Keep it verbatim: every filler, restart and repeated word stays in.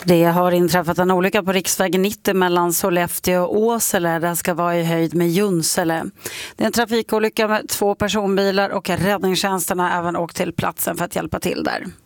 Det har inträffat en olycka på riksväg nittio mellan Sollefteå och Åsele. Det ska vara i höjd med Junsele. Det är en trafikolycka med två personbilar och räddningstjänsterna har även åkt till platsen för att hjälpa till där.